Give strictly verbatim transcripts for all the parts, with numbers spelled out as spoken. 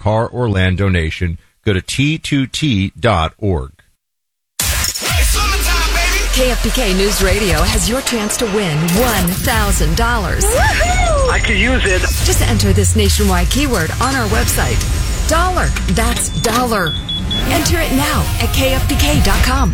car or land donation. Go to T two T dot org. K F B K News Radio has your chance to win one thousand dollars. I could use it. Just enter this nationwide keyword on our website. Dollar. That's dollar. Enter it now at K F B K dot com.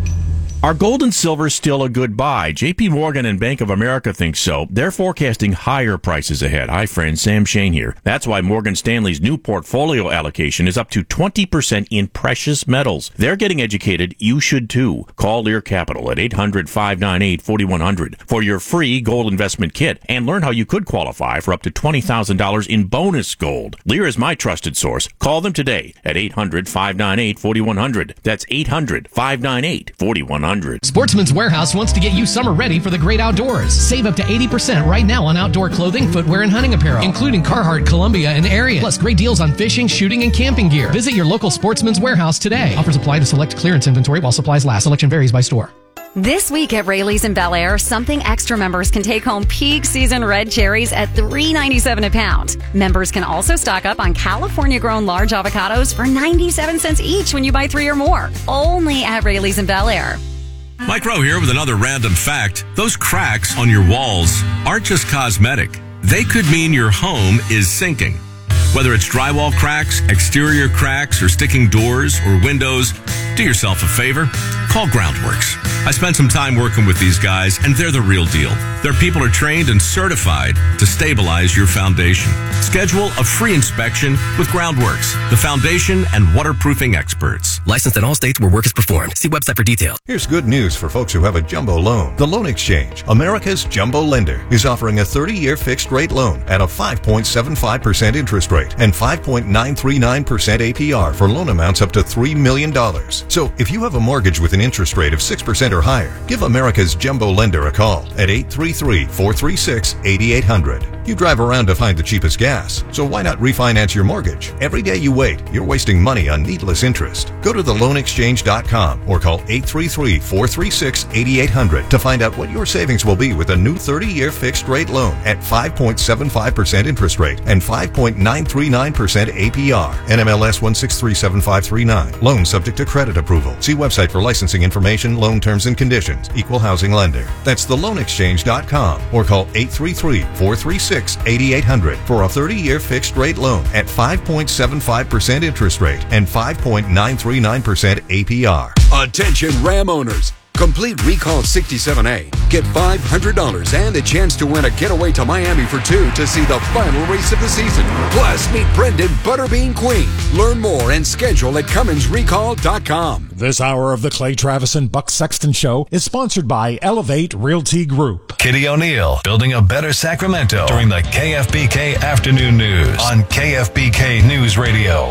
Are gold and silver still a good buy? J P Morgan and Bank of America think so. They're forecasting higher prices ahead. Hi, friends. Sam Shane here. That's why Morgan Stanley's new portfolio allocation is up to twenty percent in precious metals. They're getting educated. You should too. Call Lear Capital at eight hundred, five nine eight, four one zero zero for your free gold investment kit and learn how you could qualify for up to twenty thousand dollars in bonus gold. Lear is my trusted source. Call them today at eight hundred, five nine eight, four one zero zero. That's eight hundred, five nine eight, four one zero zero. Sportsman's Warehouse wants to get you summer ready for the great outdoors. Save up to eighty percent right now on outdoor clothing, footwear, and hunting apparel, including Carhartt, Columbia, and Ariat. Plus great deals on fishing, shooting, and camping gear. Visit your local Sportsman's Warehouse today. Offers apply to select clearance inventory while supplies last. Selection varies by store. This week at Rayleigh's in Bel Air, Something Extra members can take home peak season red cherries at three ninety-seven a pound. Members can also stock up on California-grown large avocados for ninety-seven cents each when you buy three or more. Only at Rayleigh's in Bel Air. Mike Rowe here with another random fact. Those cracks on your walls aren't just cosmetic. They could mean your home is sinking. Whether it's drywall cracks, exterior cracks, or sticking doors or windows, do yourself a favor. Call Groundworks. I spent some time working with these guys, and they're the real deal. Their people are trained and certified to stabilize your foundation. Schedule a free inspection with Groundworks, the foundation and waterproofing experts. Licensed in all states where work is performed. See website for details. Here's good news for folks who have a jumbo loan. The Loan Exchange, America's jumbo lender, is offering a thirty-year fixed-rate loan at a five point seven five percent interest rate and five point nine three nine percent A P R for loan amounts up to three million dollars. So if you have a mortgage with an interest rate of six percent or higher, give America's jumbo lender a call at eight three three, four three six, eight eight zero zero. You drive around to find the cheapest gas, so why not refinance your mortgage? Every day you wait, you're wasting money on needless interest. Go to the loan exchange dot com or call eight three three, four three six, eight eight zero zero to find out what your savings will be with a new thirty-year fixed-rate loan at five point seven five percent interest rate and five point nine three nine percent A P R. N M L S one six three seven five three nine. Loan subject to credit approval. See website for licensing information, loan terms and conditions. Equal housing lender. That's the loan exchange dot com or call eight three three, four three six, eight eight zero zero for a thirty-year fixed-rate loan at five point seven five percent interest rate and five point nine three nine percent A P R. Attention Ram owners. Complete Recall sixty-seven A. Get five hundred dollars and a chance to win a getaway to Miami for two to see the final race of the season. Plus, meet Brendan Butterbean Queen. Learn more and schedule at Cummins Recall dot com. This hour of the Clay Travis and Buck Sexton Show is sponsored by Elevate Realty Group. Kitty O'Neill, building a better Sacramento during the K F B K Afternoon News on K F B K News Radio.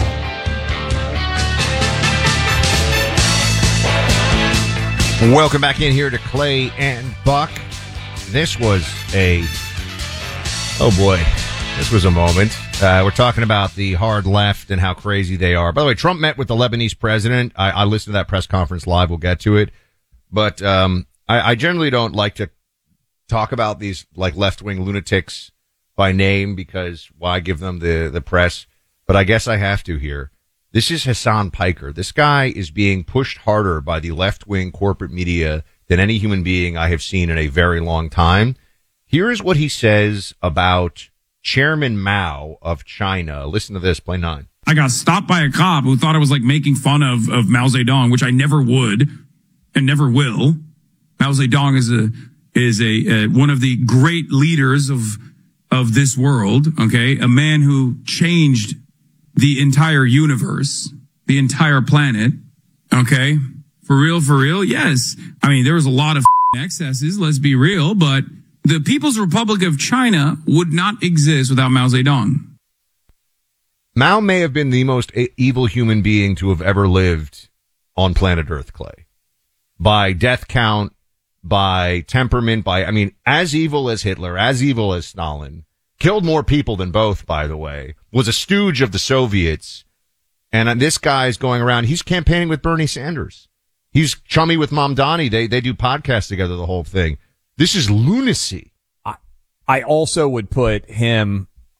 Welcome back in here to Clay and Buck. This was a, oh boy, this was a moment. Uh, we're talking about the hard left and how crazy they are. By the way, Trump met with the Lebanese president. I, I listened to that press conference live. We'll get to it. But um, I, I generally don't like to talk about these like left-wing lunatics by name because why give them the, the press? But I guess I have to here. This is Hassan Piker. This guy is being pushed harder by the left-wing corporate media than any human being I have seen in a very long time. Here is what he says about Chairman Mao of China. Listen to this, play nine. I got stopped by a cop who thought I was like making fun of, of Mao Zedong, which I never would and never will. Mao Zedong is a, is a, uh, one of the great leaders of, of this world. Okay. A man who changed the entire universe, the entire planet. Okay. For real, for real. Yes. I mean, there was a lot of excesses. Let's be real, but the People's Republic of China would not exist without Mao Zedong. Mao may have been the most a- evil human being to have ever lived on planet Earth, Clay. By death count, by temperament, by, I mean, as evil as Hitler, as evil as Stalin, killed more people than both, by the way, was a stooge of the Soviets. And this guy's going around, he's campaigning with Bernie Sanders. He's chummy with Mamdani. They, they do podcasts together, the whole thing. This is lunacy. I, I also would put him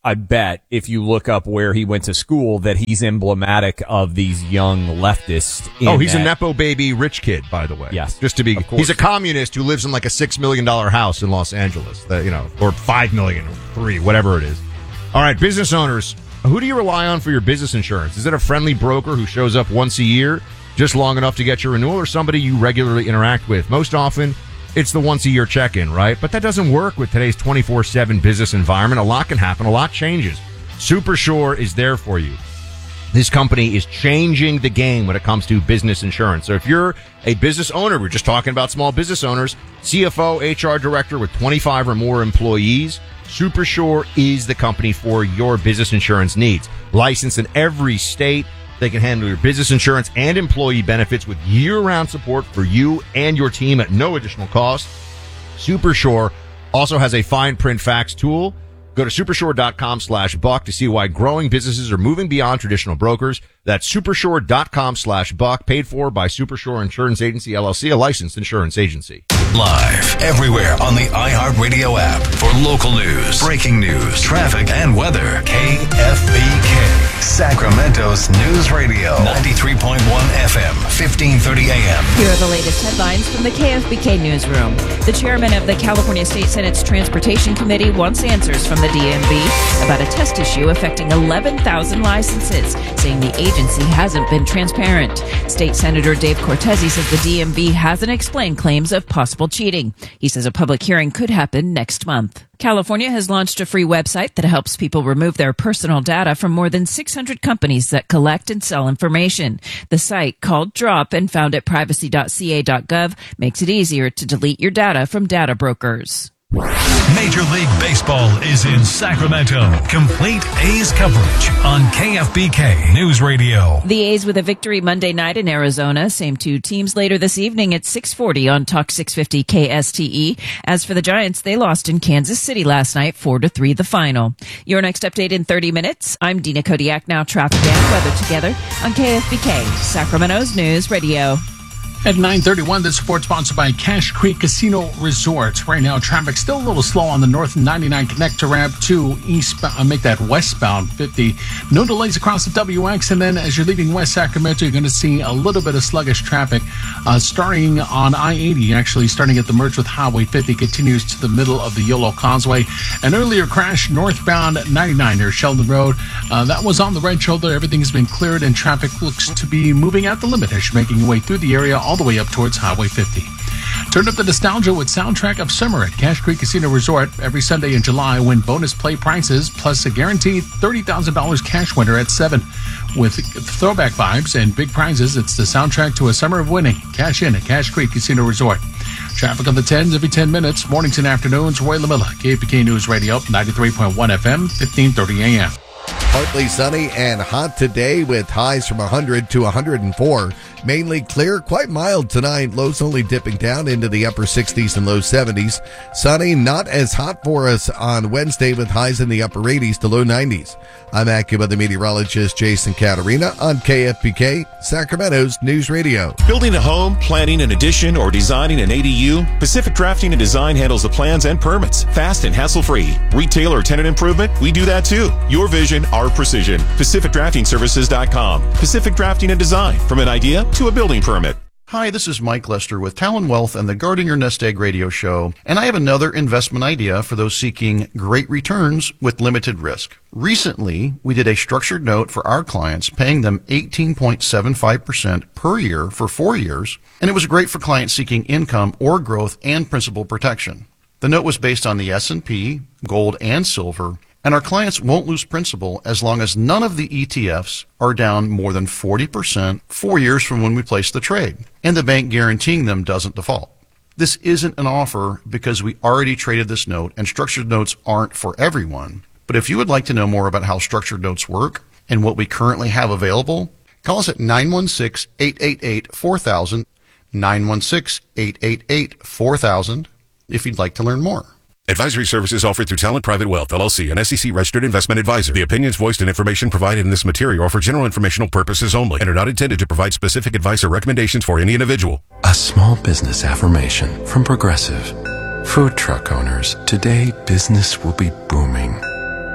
I bet if you look up where he went to school that he's emblematic of these young leftists. In oh, he's that. a Nepo baby rich kid, by the way. Yes. Just to be, he's a communist who lives in like a six million dollars house in Los Angeles, that, you know, or five million dollars, or three, whatever it is. All right, business owners, who do you rely on for your business insurance? Is it a friendly broker who shows up once a year, just long enough to get your renewal, or somebody you regularly interact with? Most often, it's the once a year check-in, right? But that doesn't work with today's twenty-four seven business environment. A lot can happen. A lot changes. Supersure is there for you. This company is changing the game when it comes to business insurance. So if you're a business owner, we're just talking about small business owners, C F O, H R director with twenty-five or more employees, Supersure is the company for your business insurance needs. Licensed in every state, they can handle your business insurance and employee benefits with year-round support for you and your team at no additional cost. Supersure also has a fine print fax tool. Go to supersure.com slash buck to see why growing businesses are moving beyond traditional brokers. That's supersure.com slash buck, paid for by Supersure Insurance Agency, L L C, a licensed insurance agency. Live everywhere on the iHeartRadio app for local news, breaking news, traffic, and weather. K F B K, Sacramento's News Radio. ninety-three point one F M, fifteen thirty A M. Here are the latest headlines from the K F B K newsroom. The chairman of the California State Senate's Transportation Committee wants answers from the D M V about a test issue affecting eleven thousand licenses, saying the agency hasn't been transparent. State Senator Dave Cortese says the D M V hasn't explained claims of possible cheating. He says a public hearing could happen next month. California has launched a free website that helps people remove their personal data from more than six hundred companies that collect and sell information. The site, called Drop and found at privacy dot c a dot gov, makes it easier to delete your data from data brokers. Major League Baseball is in Sacramento. Complete A's coverage on K F B K News Radio. The A's with a victory Monday night in Arizona. Same two teams later this evening at six forty on Talk six fifty K S T E. As for the Giants, they lost in Kansas City last night, four to three the final. Your next update in thirty minutes. I'm Dina Kodiak. Now traffic and weather together on K F B K, Sacramento's News Radio. At nine thirty-one, this report sponsored by Cache Creek Casino Resort. Right now, traffic still a little slow on the North ninety-nine connector ramp to eastbound, uh, make that westbound fifty. No delays across the W X, and then as you're leaving West Sacramento, you're going to see a little bit of sluggish traffic uh, starting on I eighty, actually starting at the merge with Highway fifty, continues to the middle of the Yolo Causeway. An earlier crash northbound ninety-nine near Sheldon Road. Uh, that was on the right shoulder. Everything has been cleared, and traffic looks to be moving at the limit as you're making your way through the area all the way up towards Highway fifty. Turn up the nostalgia with Soundtrack of Summer at Cache Creek Casino Resort. Every Sunday in July, win bonus play prices plus a guaranteed thirty thousand dollars cash winner at seven. With throwback vibes and big prizes, it's the soundtrack to a summer of winning. Cash in at Cache Creek Casino Resort. Traffic on the tens every ten minutes, mornings and afternoons. Roy LaMilla, K F B K News Radio, ninety-three point one F M, fifteen thirty A M. Partly sunny and hot today with highs from one hundred to one hundred four. Mainly clear, quite mild tonight. Lows only dipping down into the upper sixties and low seventies. Sunny, not as hot for us on Wednesday with highs in the upper eighties to low nineties. I'm AccuWeather meteorologist Jason Caterina on K F B K, Sacramento's News Radio. Building a home, planning an addition, or designing an A D U? Pacific Drafting and Design handles the plans and permits. Fast and hassle-free. Retail or tenant improvement? We do that too. Your vision, our precision. Pacific Drafting Services dot com. Pacific Drafting and Design. From an idea to a building permit. Hi, this is Mike Lester with Talon Wealth and the Guarding Your Nest Egg radio show, and I have another investment idea for those seeking great returns with limited risk. Recently, we did a structured note for our clients, paying them eighteen point seven five percent per year for four years, and it was great for clients seeking income or growth and principal protection. The note was based on the S and P, gold, and silver, and our clients won't lose principal as long as none of the E T Fs are down more than forty percent four years from when we place the trade, and the bank guaranteeing them doesn't default. This isn't an offer because we already traded this note, and structured notes aren't for everyone. But if you would like to know more about how structured notes work and what we currently have available, call us at nine one six, eight eight eight, four thousand, nine one six, eight eight eight, four thousand, if you'd like to learn more. Advisory services offered through Talent Private Wealth, L L C, an S E C-registered investment advisor. The opinions voiced and information provided in this material are for general informational purposes only and are not intended to provide specific advice or recommendations for any individual. A small business affirmation from Progressive. Food truck owners, today business will be booming.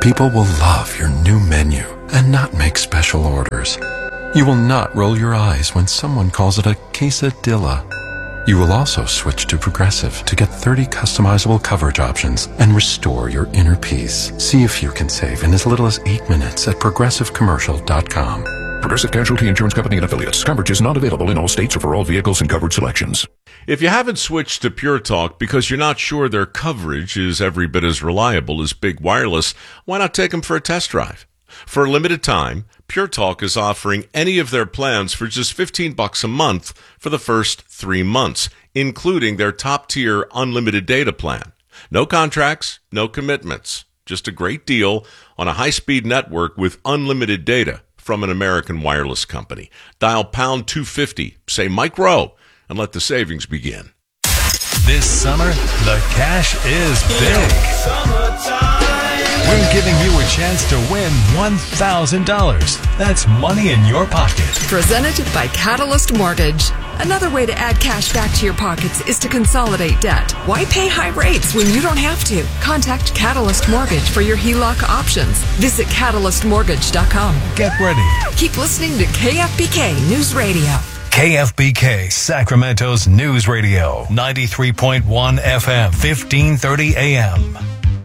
People will love your new menu and not make special orders. You will not roll your eyes when someone calls it a quesadilla. You will also switch to Progressive to get thirty customizable coverage options and restore your inner peace. See if you can save in as little as eight minutes at progressive commercial dot com. Progressive Casualty Insurance Company and Affiliates. Coverage is not available in all states or for all vehicles and covered selections. If you haven't switched to Pure Talk because you're not sure their coverage is every bit as reliable as Big Wireless, why not take them for a test drive? For a limited time, Pure Talk is offering any of their plans for just fifteen bucks a month for the first three months, including their top-tier unlimited data plan. No contracts, no commitments. Just a great deal on a high-speed network with unlimited data from an American wireless company. Dial pound two fifty, say Mike Rowe, and let the savings begin. This summer, the cash is big. We're giving you a chance to win one thousand dollars. That's money in your pocket. Presented by Catalyst Mortgage. Another way to add cash back to your pockets is to consolidate debt. Why pay high rates when you don't have to? Contact Catalyst Mortgage for your H E L O C options. Visit catalyst mortgage dot com. Get ready. Keep listening to K F B K News Radio. K F B K, Sacramento's News Radio, ninety-three point one F M, fifteen thirty A M.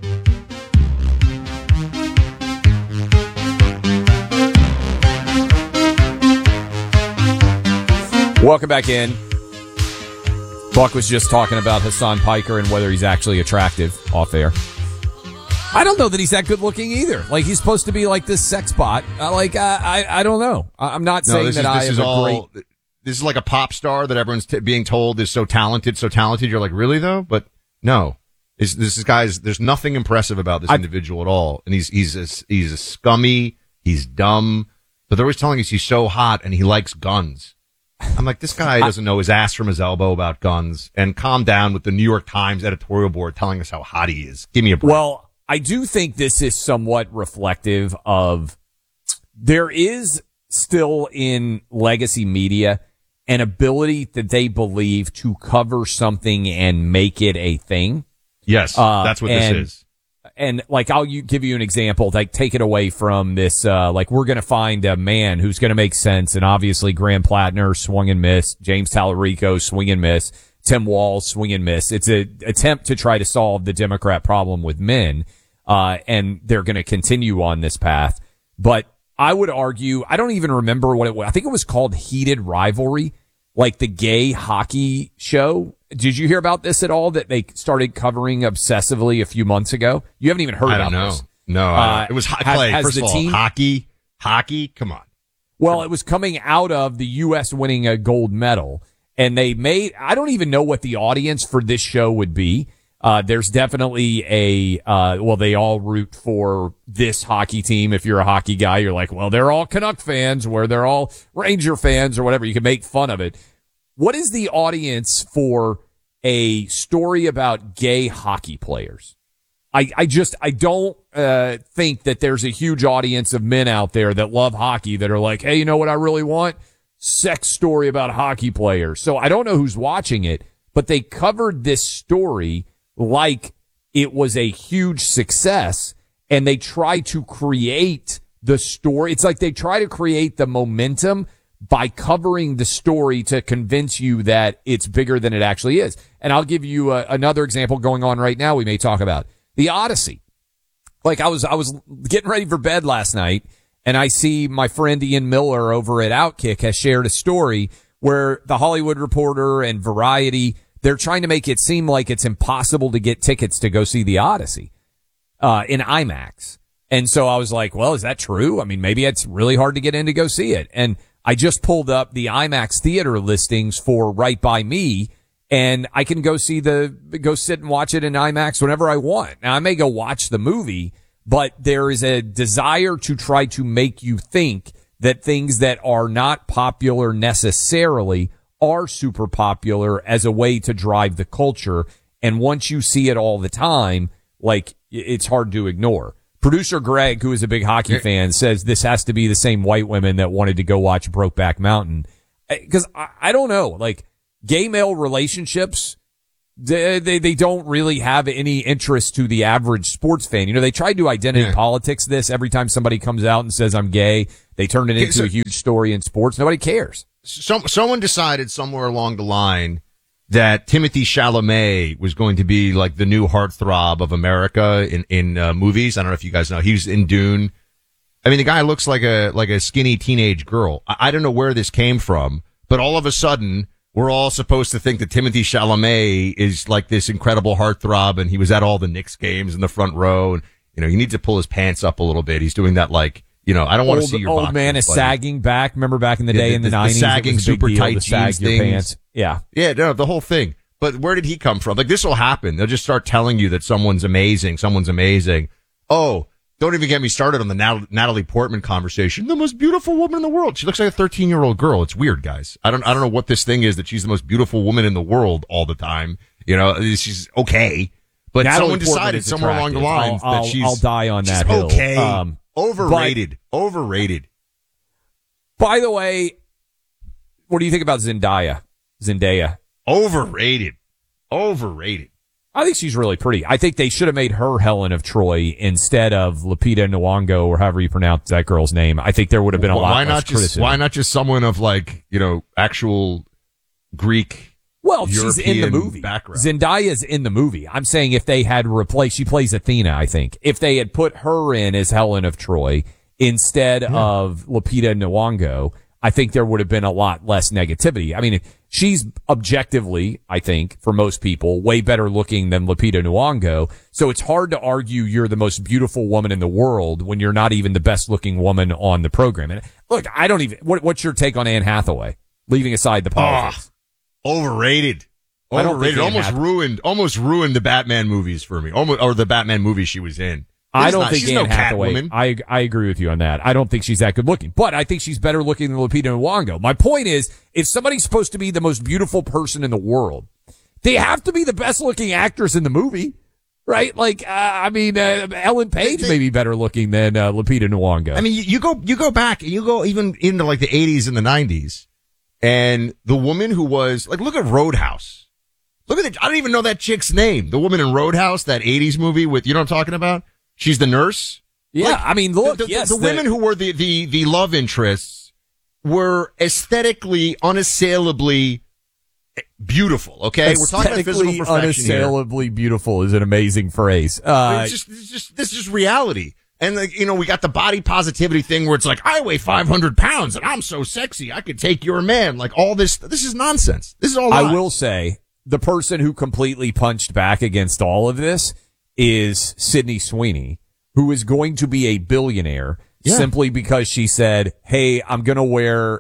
Welcome back in. Buck was just talking about Hassan Piker and whether he's actually attractive off air. I don't know that he's that good looking either. Like, he's supposed to be like this sex bot. Uh, like, uh, I I don't know. I'm not no, saying this that is, I this am is a all, great... This is like a pop star that everyone's t- being told is so talented, so talented. You're like, really though? But no. This, this is guys, there's nothing impressive about this I, individual at all. And he's, he's, a, he's a scummy, he's dumb, but they're always telling us he's so hot and he likes guns. I'm like, this guy doesn't know his ass from his elbow about guns. And calm down with the New York Times editorial board telling us how hot he is. Give me a break. Well, I do think this is somewhat reflective of there is still in legacy media an ability that they believe to cover something and make it a thing. Yes, uh, that's what and, this is. And like, I'll you, give you an example, like take it away from this, uh, like we're going to find a man who's going to make sense. And obviously Graham Plattner swung and miss, James Tallarico swing and miss, Tim Walz swing and miss. It's an attempt to try to solve the Democrat problem with men. Uh, and they're going to continue on this path. But I would argue, I don't even remember what it was. I think it was called Heated Rivalry, like the gay hockey show. Did you hear about this at all, that they started covering obsessively a few months ago? You haven't even heard I about don't know. this. No, uh, it was ho- has, Clay, has first the of all, team, hockey, hockey, come on. Well, it was coming out of the U S winning a gold medal, and they made, I don't even know what the audience for this show would be. Uh, there's definitely a, uh, well, they all root for this hockey team. If you're a hockey guy, you're like, well, they're all Canuck fans, where they're all Ranger fans or whatever. You can make fun of it. What is the audience for a story about gay hockey players? I, I just, I don't, uh, think that there's a huge audience of men out there that love hockey that are like, hey, you know what I really want? Sex story about hockey players. So I don't know who's watching it, but they covered this story like it was a huge success, and they try to create the story. It's like they try to create the momentum by covering the story to convince you that it's bigger than it actually is. And I'll give you a, another example going on right now we may talk about. The Odyssey. Like I was, I was getting ready for bed last night, and I see my friend Ian Miller over at Outkick has shared a story where the Hollywood Reporter and Variety, they're trying to make it seem like it's impossible to get tickets to go see the Odyssey, uh, in IMAX. And so I was like, well, is that true? I mean, maybe it's really hard to get in to go see it. And I just pulled up the IMAX theater listings for Right By Me, and I can go see the, go sit and watch it in IMAX whenever I want. Now, I may go watch the movie, but there is a desire to try to make you think that things that are not popular necessarily are super popular as a way to drive the culture. And once you see it all the time, like, it's hard to ignore. Producer Greg, who is a big hockey fan, says this has to be the same white women that wanted to go watch Brokeback Mountain. Because I, I don't know, like, gay male relationships, They, they they don't really have any interest to the average sports fan. You know, they try to identity yeah. politics this every time somebody comes out and says I'm gay. They turn it into so, a huge story in sports. Nobody cares. Some someone decided somewhere along the line that Timothée Chalamet was going to be like the new heartthrob of America in in uh, movies. I don't know if you guys know. He was in Dune. I mean, the guy looks like a like a skinny teenage girl. I, I don't know where this came from, but all of a sudden, we're all supposed to think that Timothée Chalamet is like this incredible heartthrob, and he was at all the Knicks games in the front row. And, you know, you need to pull his pants up a little bit. He's doing that like, you know, I don't want to see your old man is buddy. sagging back. Remember back in the yeah, day the, in the, the nineties, the sagging super tight jeans things. Pants. Yeah, yeah, no, the whole thing. But where did he come from? Like, this will happen. They'll just start telling you that someone's amazing. Someone's amazing. Oh. Don't even get me started on the Natalie Portman conversation. The most beautiful woman in the world. She looks like a thirteen-year-old girl. It's weird, guys. I don't, I don't know what this thing is that she's the most beautiful woman in the world all the time. You know, she's okay. But Natalie someone Portman decided somewhere along the lines I'll, that I'll, she's I'll die on that hill. Okay. Um, Overrated. But, Overrated. By the way, what do you think about Zendaya? Zendaya. Overrated. Overrated. I think she's really pretty. I think they should have made her Helen of Troy instead of Lupita Nyong'o or however you pronounce that girl's name. I think there would have been a well, lot why less not just, criticism. Why not just someone of like, you know, actual Greek Well, European she's in the movie. Background. Zendaya's in the movie. I'm saying if they had replaced, she plays Athena, I think. If they had put her in as Helen of Troy instead yeah. of Lupita Nyong'o, I think there would have been a lot less negativity. I mean, she's objectively, I think, for most people, way better looking than Lupita Nyong'o. So it's hard to argue you're the most beautiful woman in the world when you're not even the best looking woman on the program. And look, I don't even, what, what's your take on Anne Hathaway? Leaving aside the politics. Oh, overrated. Overrated. Almost Hathaway. ruined, almost ruined the Batman movies for me. Almost, or the Batman movie she was in. I She's don't not, think she's Anne no Hathaway. Catwoman. I I agree with you on that. I don't think she's that good looking, but I think she's better looking than Lupita Nyong'o. My point is, if somebody's supposed to be the most beautiful person in the world, they have to be the best looking actress in the movie, right? Like, uh, I mean, uh, Ellen Page may be better looking than uh, Lupita Nyong'o. I mean, you, you go you go back and you go even into like the eighties and the nineties, and the woman who was like, look at Roadhouse. Look at it. I don't even know that chick's name. The woman in Roadhouse, that eighties movie with, you know what I'm talking about? She's the nurse. Yeah, like, I mean, look, the, the, yes, the, the women who were the, the, the love interests were aesthetically, unassailably beautiful. Okay, we're talking about physical perfection unassailably here. beautiful is an amazing phrase. Uh, it's just, it's just, this is just reality. And like, you know, we got the body positivity thing where it's like, I weigh five hundred pounds and I'm so sexy, I could take your man. Like all this, this is nonsense. This is all lies. I will say, the person who completely punched back against all of this is Sydney Sweeney, who is going to be a billionaire yeah. simply because she said, hey, I'm going to wear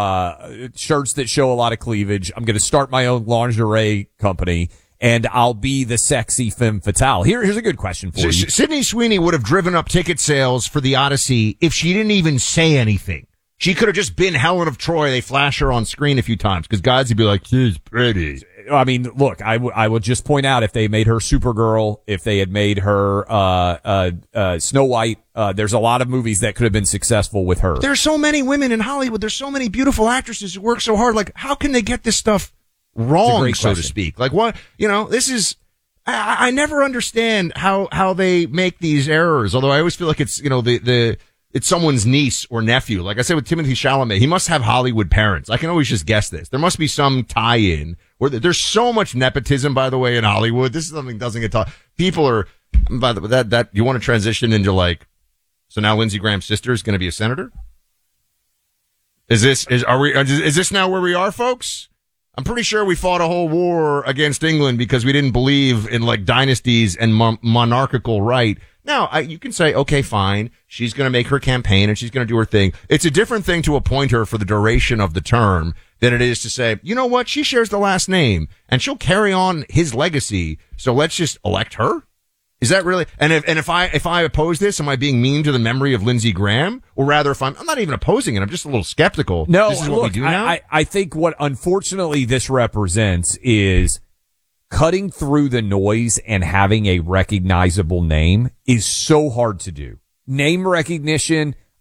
uh shirts that show a lot of cleavage. I'm going to start my own lingerie company, and I'll be the sexy femme fatale. Here, here's a good question for S- you. Sydney Sweeney would have driven up ticket sales for the Odyssey if she didn't even say anything. She could have just been Helen of Troy. They flash her on screen a few times because guys would be like, she's pretty. I mean, look, I, w- I would just point out if they made her Supergirl, if they had made her uh, uh, uh, Snow White, uh, there's a lot of movies that could have been successful with her. There's so many women in Hollywood. There's so many beautiful actresses who work so hard. Like, how can they get this stuff wrong, so question. to speak? Like, what? You know, this is. I, I never understand how how they make these errors. Although I always feel like it's you know the the. It's someone's niece or nephew. Like I said with Timothée Chalamet, he must have Hollywood parents. I can always just guess this. There must be some tie-in where there's so much nepotism, by the way, in Hollywood. This is something that doesn't get taught. People are, by the way, that, that, you want to transition into like, so now Lindsey Graham's sister is going to be a senator? Is this, is, are we, is this now where we are, folks? I'm pretty sure we fought a whole war against England because we didn't believe in like dynasties and mon- monarchical right. Now, I, you can say, okay, fine. She's going to make her campaign and she's going to do her thing. It's a different thing to appoint her for the duration of the term than it is to say, you know what? She shares the last name and she'll carry on his legacy. So let's just elect her. Is that really? And if, and if I, if I oppose this, am I being mean to the memory of Lindsey Graham? Or rather, if I'm, I'm not even opposing it. I'm just a little skeptical. No, this is what look, we do now. I, I, I think what unfortunately this represents is cutting through the noise and having a recognizable name is so hard to do. Name recognition,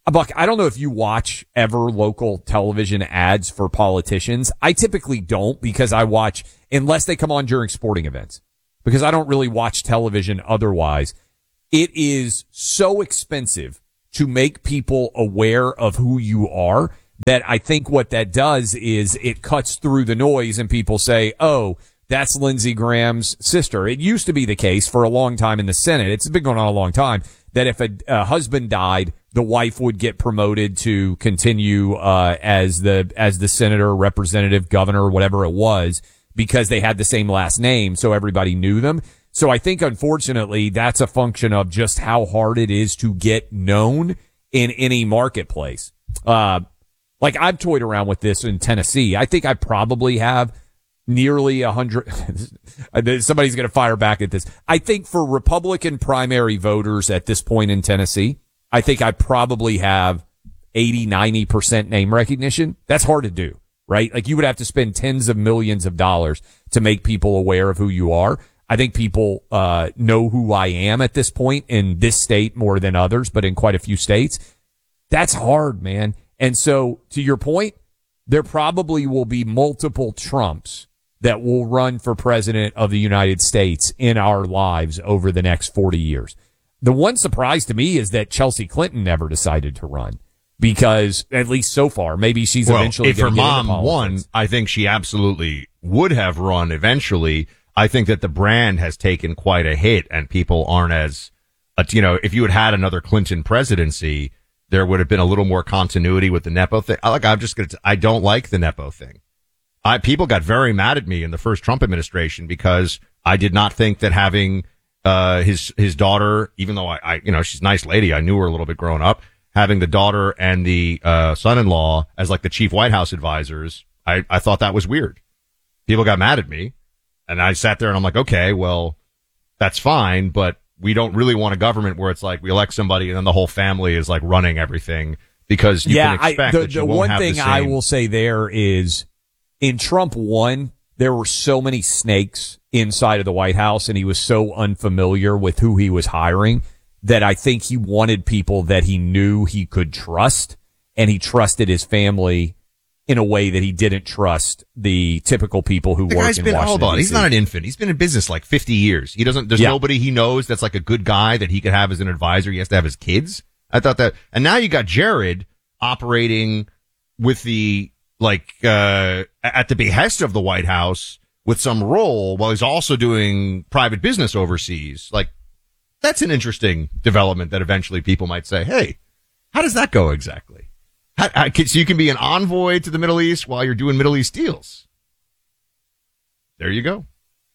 Buck, I don't know if you watch ever local television ads for politicians. I typically don't because I watch, unless they come on during sporting events, because I don't really watch television otherwise. It is so expensive to make people aware of who you are that I think what that does is it cuts through the noise and people say, oh, that's Lindsey Graham's sister. It used to be the case for a long time in the Senate. It's been going on a long time that if a, a husband died, the wife would get promoted to continue uh as the as the senator, representative, governor, whatever it was, because they had the same last name, so everybody knew them. So I think, unfortunately, that's a function of just how hard it is to get known in any marketplace. Uh, like I've toyed around with this in Tennessee. I think I probably have nearly a hundred. Somebody's going to fire back at this. I think for Republican primary voters at this point in Tennessee, I think I probably have eighty, ninety percent name recognition. That's hard to do, right? Like you would have to spend tens of millions of dollars to make people aware of who you are. I think people uh know who I am at this point in this state more than others, but in quite a few states. That's hard, man. And so, to your point, there probably will be multiple Trumps that will run for president of the United States in our lives over the next forty years. The one surprise to me is that Chelsea Clinton never decided to run because, at least so far, maybe she's well, eventually if her going to get into mom won, politics. I think she absolutely would have run eventually. I think that the brand has taken quite a hit and people aren't as, uh, you know, if you had had another Clinton presidency, there would have been a little more continuity with the Nepo thing. I like, I'm just going to, I don't like the Nepo thing. I, people got very mad at me in the first Trump administration because I did not think that having, uh, his, his daughter, even though I, I, you know, she's a nice lady. I knew her a little bit growing up, having the daughter and the, uh, son-in-law as like the chief White House advisors. I, I thought that was weird. People got mad at me. And I sat there and I'm like, okay, well, that's fine, but we don't really want a government where it's like we elect somebody and then the whole family is like running everything because you yeah, can expect I, the, that you the won't one have thing the same. I will say there is in Trump one, there were so many snakes inside of the White House and he was so unfamiliar with who he was hiring that I think he wanted people that he knew he could trust and he trusted his family in a way that he didn't trust the typical people who The work guy's in been, Washington. hold on, he's D C. not an infant. He's been in business like fifty years. He doesn't, there's Yeah. nobody he knows that's like a good guy that he could have as an advisor. He has to have his kids. I thought that, and now you got Jared operating with the, like, uh, at the behest of the White House with some role while he's also doing private business overseas. Like, that's an interesting development that eventually people might say, hey, how does that go exactly? How, how, so you can be an envoy to the Middle East while you're doing Middle East deals. There you go.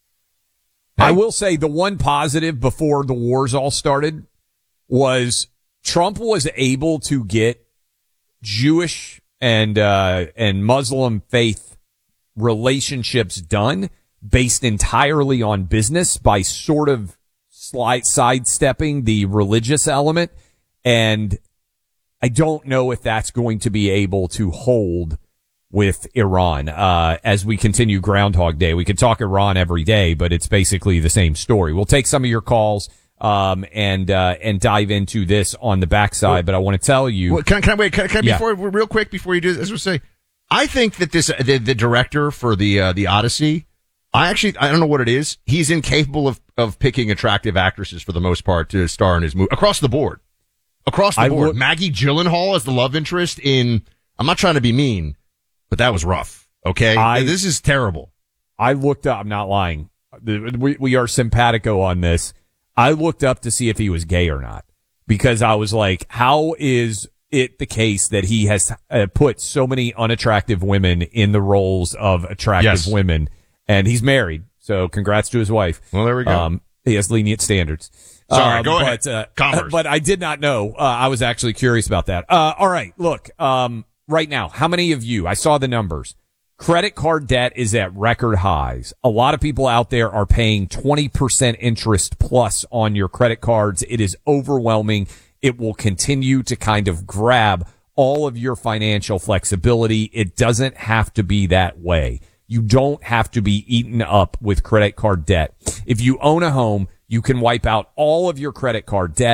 I will say the one positive before the wars all started was Trump was able to get Jewish and uh, and Muslim faith relationships done based entirely on business by sort of slide sidestepping the religious element. And I don't know if that's going to be able to hold with Iran uh as we continue Groundhog Day. We could talk Iran every day, but it's basically the same story. We'll take some of your calls um and uh and dive into this on the backside, but I want to tell you Well, can, I- can I wait? Can, I- can I, Yeah. before real quick before you do this? I just say, I think that this the, the director for the uh, the Odyssey, I actually I don't know what it is. He's incapable of of picking attractive actresses for the most part to star in his movie across the board. Across the I board, would- Maggie Gyllenhaal as the love interest in. I'm not trying to be mean, but that was rough. Okay, I- this is terrible. I looked up, I'm not lying. We, we are simpatico on this. I looked up to see if he was gay or not because I was like, how is it the case that he has uh, put so many unattractive women in the roles of attractive Yes. women? And he's married. So congrats to his wife. Well, there we go. Um, he has lenient standards. Sorry, Um, go but, ahead. Uh, Commerce. but I did not know. Uh, I was actually curious about that. Uh, all right. Look, um, right now, how many of you, I saw the numbers. Credit card debt is at record highs. A lot of people out there are paying twenty percent interest plus on your credit cards. It is overwhelming. It will continue to kind of grab all of your financial flexibility. It doesn't have to be that way. You don't have to be eaten up with credit card debt. If you own a home, you can wipe out all of your credit card debt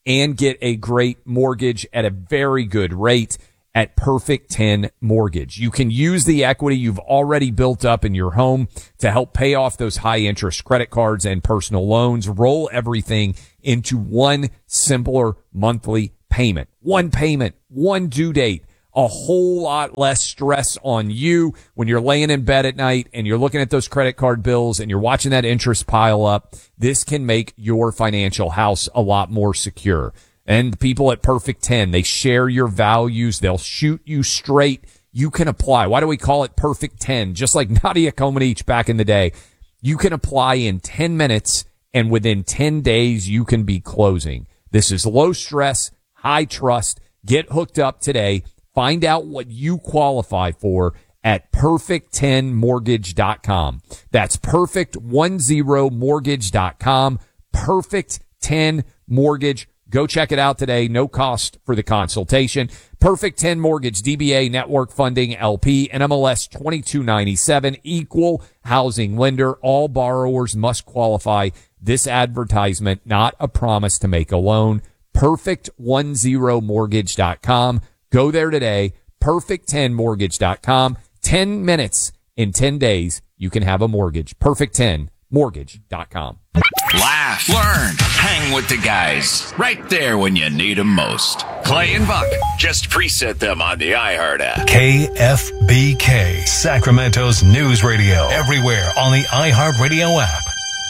and get a great mortgage at a very good rate at Perfect ten Mortgage. You can use the equity you've already built up in your home to help pay off those high interest credit cards and personal loans. Roll everything into one simpler monthly payment. One payment, one due date. A whole lot less stress on you when you're laying in bed at night and you're looking at those credit card bills and you're watching that interest pile up. This can make your financial house a lot more secure. And the people at Perfect ten, they share your values. They'll shoot you straight. You can apply. Why do we call it Perfect ten? Just like Nadia Comaneci back in the day. You can apply in ten minutes, and within ten days, you can be closing. This is low stress, high trust. Get hooked up today. Find out what you qualify for at perfect ten mortgage dot com. That's perfect ten mortgage dot com. Perfect ten Mortgage. Go check it out today. No cost for the consultation. Perfect ten Mortgage, D B A Network Funding, L P, N M L S twenty-two ninety-seven, Equal Housing Lender. All borrowers must qualify. This advertisement, not a promise to make a loan. perfect ten mortgage dot com. Go there today. perfect ten mortgage dot com. ten minutes in ten days, you can have a mortgage. perfect ten mortgage dot com. Laugh, learn, hang with the guys. Right there when you need them most. Clay and Buck. Just preset them on the iHeart app. K F B K, Sacramento's news radio. Everywhere on the iHeart Radio app.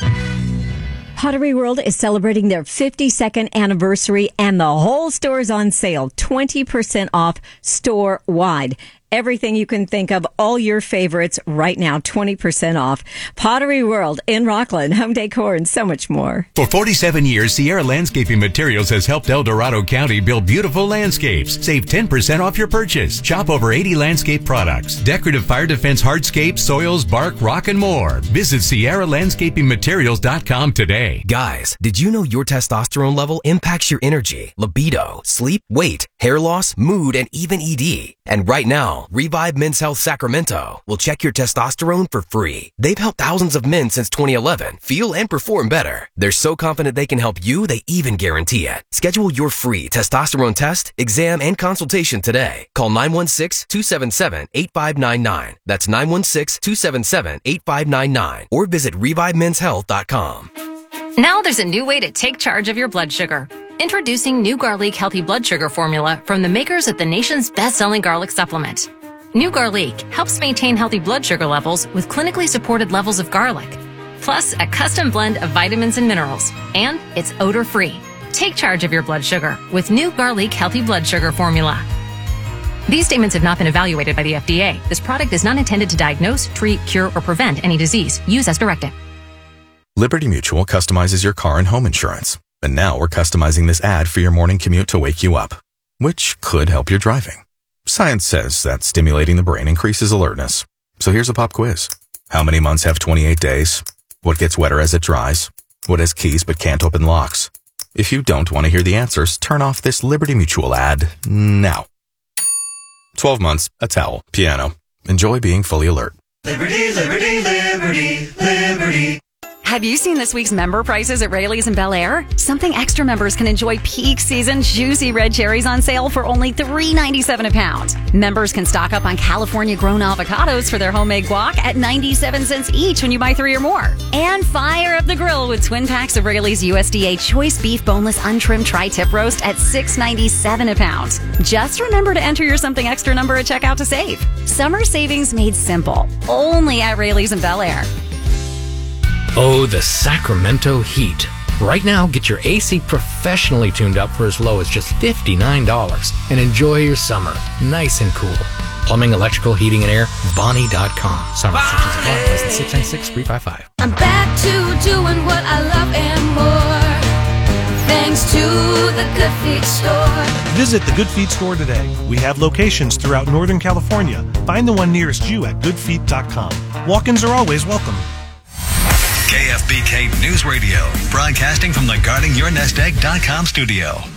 Pottery World is celebrating their fifty-second anniversary, and the whole store is on sale. twenty percent off store-wide. Everything you can think of, all your favorites right now, twenty percent off. Pottery World in Rockland, home decor, and so much more. For forty-seven years, Sierra Landscaping Materials has helped El Dorado County build beautiful landscapes. Save ten percent off your purchase. Shop over eighty landscape products, decorative fire defense hardscapes, soils, bark, rock, and more. Visit Sierra Landscaping Materials dot com today. Guys, did you know your testosterone level impacts your energy, libido, sleep, weight, hair loss, mood, and even E D? And right now, Revive Men's Health Sacramento will check your testosterone for free. They've helped thousands of men since twenty eleven feel and perform better. They're so confident they can help you, they even guarantee it. Schedule your free testosterone test, exam, and consultation today. Call nine one six, two seven seven, eight five nine nine. That's nine one six, two seven seven, eight five nine nine. Or visit revive men's health dot com. Now there's a new way to take charge of your blood sugar. Introducing new Garlic Healthy Blood Sugar Formula from the makers of the nation's best-selling garlic supplement. New Garlic helps maintain healthy blood sugar levels with clinically supported levels of garlic, plus a custom blend of vitamins and minerals, and it's odor-free. Take charge of your blood sugar with New Garlic Healthy Blood Sugar Formula. These statements have not been evaluated by the F D A. This product is not intended to diagnose, treat, cure, or prevent any disease. Use as directed. Liberty Mutual customizes your car and home insurance. And now we're customizing this ad for your morning commute to wake you up, which could help your driving. Science says that stimulating the brain increases alertness. So here's a pop quiz. How many months have twenty-eight days? What gets wetter as it dries? What has keys but can't open locks? If you don't want to hear the answers, turn off this Liberty Mutual ad now. twelve months, a towel, piano. Enjoy being fully alert. Liberty, liberty, liberty, liberty. Have you seen this week's member prices at Rayleigh's in Bel Air? Something Extra members can enjoy peak season juicy red cherries on sale for only three ninety-seven a pound. Members can stock up on California grown avocados for their homemade guac at ninety-seven cents each when you buy three or more. And fire up the grill with twin packs of Rayleigh's U S D A choice beef boneless untrimmed tri-tip roast at six ninety-seven a pound. Just remember to enter your Something Extra number at checkout to save. Summer savings made simple. Only at Rayleigh's in Bel Air. Oh, the Sacramento heat. Right now, get your A C professionally tuned up for as low as just fifty-nine dollars and enjoy your summer nice and cool. Plumbing, electrical, heating, and air, Bonnie dot com. Summer restrictions apply. License six nine six three five five. I'm back to doing what I love and more, thanks to the Good Feet store. Visit the Good Feet store today. We have locations throughout Northern California. Find the one nearest you at good feet dot com. Walk-ins are always welcome. K F B K News Radio, broadcasting from the guarding your nest egg dot com studio.